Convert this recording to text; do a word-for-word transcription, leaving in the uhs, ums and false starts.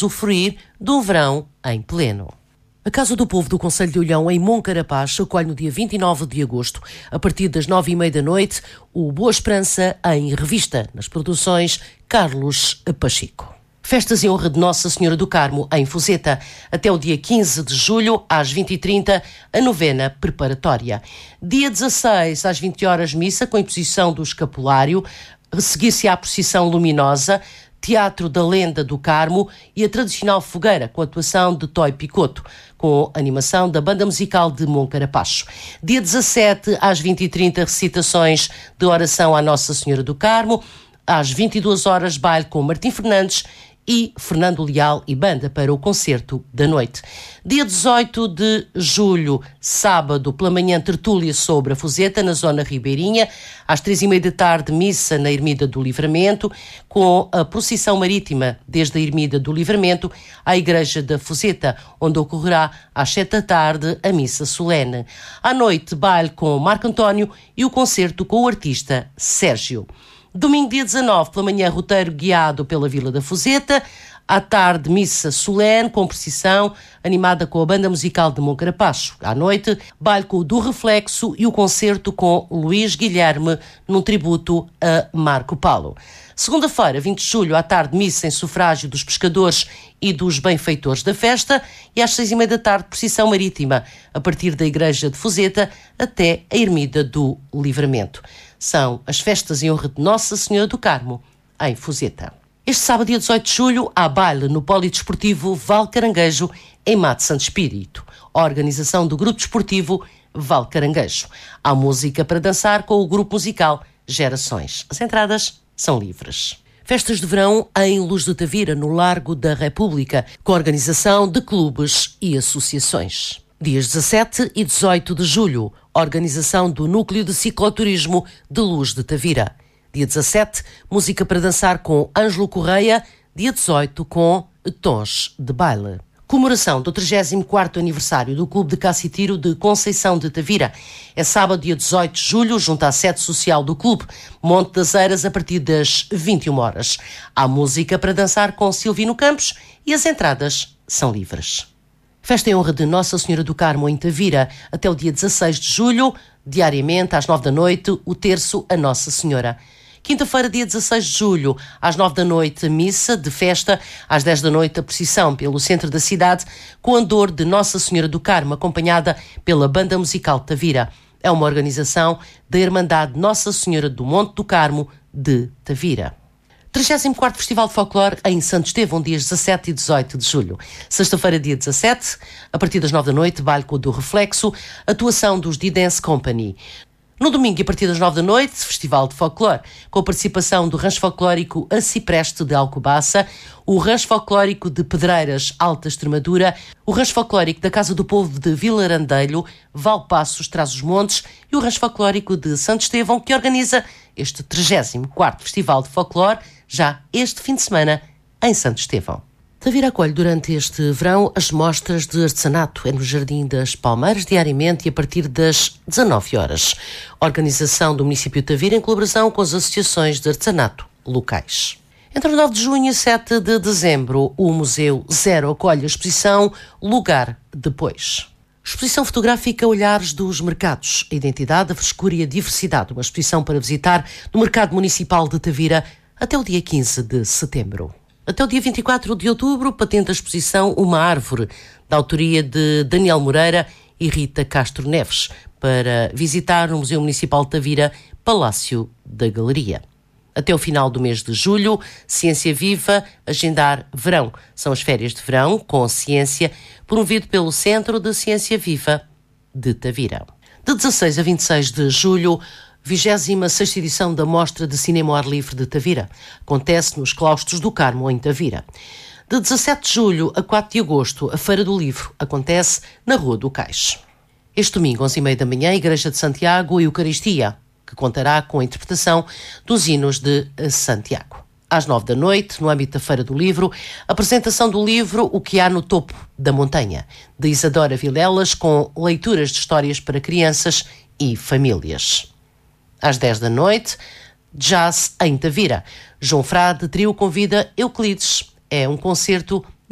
usufruir do verão em pleno. A Casa do Povo do Concelho de Olhão, em Moncarapaz, acolhe no dia vinte e nove de agosto, a partir das nove e meia da noite, o Boa Esperança em Revista, nas produções Carlos Pacheco. Festas em honra de Nossa Senhora do Carmo, em Fuzeta, até o dia quinze de julho, às vinte e trinta, a novena preparatória. Dia dezasseis, às vinte horas, missa com imposição do escapulário, seguir-se à procissão luminosa, Teatro da Lenda do Carmo e a tradicional fogueira com atuação de Toy Picoto, com animação da Banda Musical de Moncarapaz. Dia dezassete, às vinte e trinta, recitações de oração à Nossa Senhora do Carmo. Às vinte e duas horas, baile com Martim Fernandes e Fernando Leal e banda para o concerto da noite. Dia dezoito de julho, sábado, pela manhã, tertúlia sobre a Fuzeta, na zona ribeirinha. Às três e meia da tarde, missa na Ermida do Livramento, com a procissão marítima desde a Ermida do Livramento à Igreja da Fuzeta, onde ocorrerá às sete da tarde a missa solene. À noite, baile com Marco António e o concerto com o artista Sérgio. Domingo, dia dezanove, pela manhã, roteiro guiado pela Vila da Fuzeta. À tarde, missa solene, com procissão, animada com a Banda Musical de Moncarapaz. À noite, baile com o do Reflexo e o concerto com Luís Guilherme, num tributo a Marco Paulo. Segunda-feira, vinte de julho, à tarde, missa em sufrágio dos pescadores e dos benfeitores da festa. E às seis e meia da tarde, procissão marítima, a partir da Igreja de Fuzeta até a Ermida do Livramento. São as festas em honra de Nossa Senhora do Carmo, em Fuzeta. Este sábado, dia dezoito de julho, há baile no Polidesportivo Val Caranguejo, em Mate Santo Espírito. A organização do Grupo Desportivo Val Caranguejo. Há música para dançar com o grupo musical Gerações. As entradas são livres. Festas de verão em Luz de Tavira, no Largo da República, com a organização de clubes e associações. Dias dezassete e dezoito de julho, organização do Núcleo de Cicloturismo de Luz de Tavira. Dia dezassete, música para dançar com Ângelo Correia. Dia dezoito, com Tons de Baile. Comemoração do trigésimo quarto aniversário do Clube de Caça e Tiro de Conceição de Tavira. É sábado, dia dezoito de julho, junto à sede social do clube, Monte das Eiras, a partir das vinte e uma horas. Há música para dançar com Silvino Campos e as entradas são livres. Festa em honra de Nossa Senhora do Carmo, em Tavira, até o dia dezasseis de julho, diariamente, às nove da noite, o terço a Nossa Senhora. Quinta-feira, dia dezasseis de julho, às nove da noite, missa de festa. Às dez da noite, a procissão pelo centro da cidade, com andor de Nossa Senhora do Carmo, acompanhada pela Banda Musical de Tavira. É uma organização da Irmandade Nossa Senhora do Monte do Carmo de Tavira. trigésimo quarto Festival de Folclore em Santo Estevão, dias dezassete e dezoito de julho. Sexta-feira, dia dezassete, a partir das nove da noite, baile com o do Reflexo, atuação dos D-Dance Company. No domingo, e a partir das nove da noite, Festival de Folclore, com a participação do Rancho Folclórico A Cipreste de Alcobaça, o Rancho Folclórico de Pedreiras, Alta Extremadura, o Rancho Folclórico da Casa do Povo de Vilarandelho, Valpassos, Trás-os-Montes e o Rancho Folclórico de Santo Estevão, que organiza este trigésimo quarto Festival de Folclore, já este fim de semana, em Santo Estevão. Tavira acolhe durante este verão as mostras de artesanato. É no Jardim das Palmeiras, diariamente e a partir das dezanove horas. Organização do município de Tavira em colaboração com as associações de artesanato locais. Entre nove de junho e sete de dezembro, o Museu Zero acolhe a exposição Lugar Depois. Exposição fotográfica Olhares dos Mercados. A identidade, a frescura e a diversidade. Uma exposição para visitar no Mercado Municipal de Tavira até o dia quinze de setembro. Até o dia vinte e quatro de outubro, patente a exposição Uma Árvore, da autoria de Daniel Moreira e Rita Castro Neves, para visitar no Museu Municipal de Tavira, Palácio da Galeria. Até o final do mês de julho, Ciência Viva, agendar verão. São as férias de verão com ciência, promovido pelo Centro de Ciência Viva de Tavira. De dezasseis a vinte e seis de julho, vigésima sexta edição da Mostra de Cinema ao Ar Livre de Tavira. Acontece nos Claustros do Carmo, em Tavira. De dezassete de julho a quatro de agosto, a Feira do Livro. Acontece na Rua do Cais. Este domingo, onze e meia da manhã, Igreja de Santiago e Eucaristia, que contará com a interpretação dos hinos de Santiago. Às nove da noite, no âmbito da Feira do Livro, a apresentação do livro O que há no topo da montanha, de Isadora Vilelas, com leituras de histórias para crianças e famílias. Às dez da noite, Jazz em Tavira. João Frade Trio convida Euclides. É um concerto